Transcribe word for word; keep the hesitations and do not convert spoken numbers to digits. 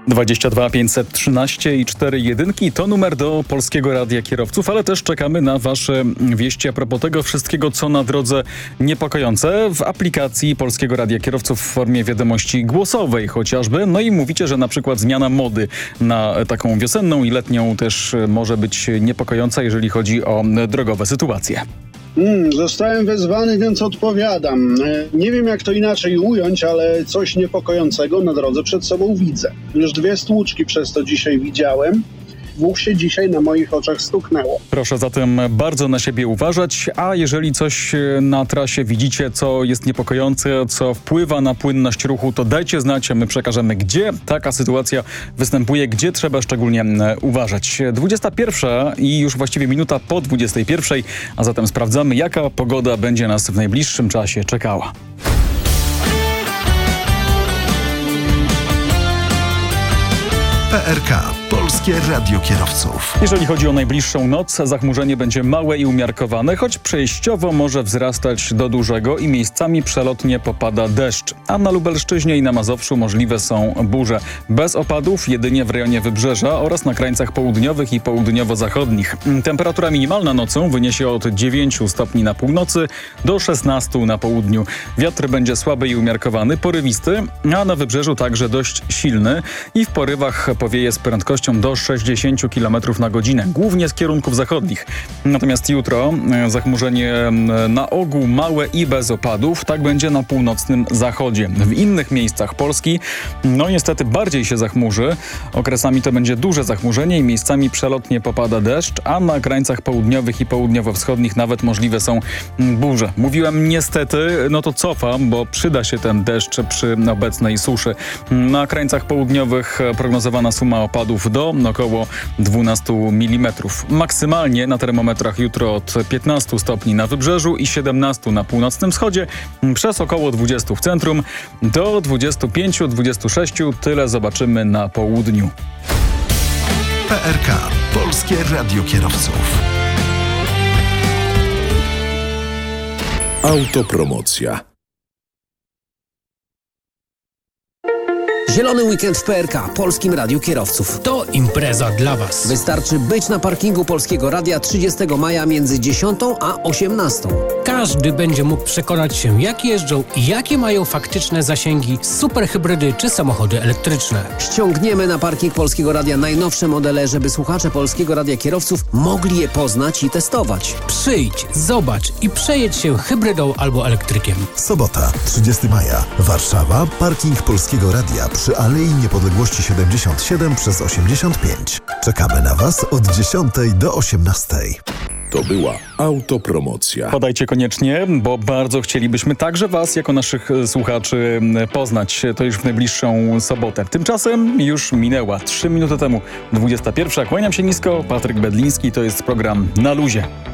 dwadzieścia dwa pięćset trzynaście i cztery jedynki to numer do Polskiego Radia Kierowców, ale też czekamy na wasze wieści a propos tego wszystkiego, co na drodze niepokojące w aplikacji Polskiego Radia Kierowców w formie wiadomości głosowej chociażby. No i mówicie, że na przykład zmiana mody na taką wiosenną i letnią też może być niepokojąca, jeżeli chodzi o drogowe sytuacje. Hmm, zostałem wezwany, więc odpowiadam. Nie wiem, jak to inaczej ująć, ale coś niepokojącego na drodze przed sobą widzę. Już dwie stłuczki przez to dzisiaj widziałem. Dwóch się dzisiaj na moich oczach stuknęło. Proszę zatem bardzo na siebie uważać, a jeżeli coś na trasie widzicie, co jest niepokojące, co wpływa na płynność ruchu, to dajcie znać, a my przekażemy, gdzie taka sytuacja występuje, gdzie trzeba szczególnie uważać. dwudziesta pierwsza i już właściwie minuta po dwudziestej pierwszej, a zatem sprawdzamy, jaka pogoda będzie nas w najbliższym czasie czekała. P R K. Polskie Radio Kierowców. Jeżeli chodzi o najbliższą noc, zachmurzenie będzie małe i umiarkowane, choć przejściowo może wzrastać do dużego i miejscami przelotnie popada deszcz. A na Lubelszczyźnie i na Mazowszu możliwe są burze. Bez opadów jedynie w rejonie Wybrzeża oraz na krańcach południowych i południowo-zachodnich. Temperatura minimalna nocą wyniesie od dziewięciu stopni na północy do szesnastu na południu. Wiatr będzie słaby i umiarkowany, porywisty, a na Wybrzeżu także dość silny i w porywach powieje z prędkością do sześćdziesięciu kilometrów na godzinę, głównie z kierunków zachodnich. Natomiast jutro zachmurzenie na ogół małe i bez opadów. Tak będzie na północnym zachodzie. W innych miejscach Polski no niestety bardziej się zachmurzy. Okresami to będzie duże zachmurzenie i miejscami przelotnie popada deszcz, a na krańcach południowych i południowo-wschodnich nawet możliwe są burze. Mówiłem niestety, no to cofam, bo przyda się ten deszcz przy obecnej suszy. Na krańcach południowych prognozowana suma opadów do około dwunastu milimetrów. Maksymalnie na termometrach jutro od piętnastu stopni na Wybrzeżu i siedemnastu na północnym wschodzie, przez około dwudziestu w centrum, do dwudziestu pięciu do dwudziestu sześciu. Tyle zobaczymy na południu. P R K. Polskie Radio Kierowców. Autopromocja. Zielony weekend w P R K, Polskim Radiu Kierowców. To impreza dla Was. Wystarczy być na parkingu Polskiego Radia trzydziestego maja między dziesiątą a osiemnastą. Każdy będzie mógł przekonać się, jak jeżdżą i jakie mają faktyczne zasięgi superhybrydy czy samochody elektryczne. Ściągniemy na parking Polskiego Radia najnowsze modele, żeby słuchacze Polskiego Radia Kierowców mogli je poznać i testować. Przyjdź, zobacz i przejedź się hybrydą albo elektrykiem. Sobota, trzydziestego maja. Warszawa, parking Polskiego Radia przy Alei Niepodległości siedemdziesiąt siedem przez osiemdziesiąt pięć. Czekamy na Was od dziesiątej do osiemnastej. To była autopromocja. Podajcie koniecznie, bo bardzo chcielibyśmy także Was, jako naszych słuchaczy, poznać. To już w najbliższą sobotę. Tymczasem już minęła trzy minuty temu dwudziesta pierwsza. Kłaniam się nisko, Patryk Bedliński, to jest program Na Luzie.